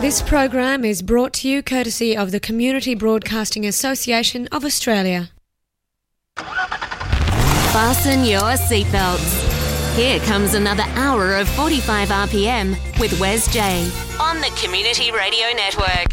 This program is brought to you courtesy of the Community Broadcasting Association of Australia. Fasten your seatbelts. Here comes another hour of 45 RPM with Wes J on the Community Radio Network.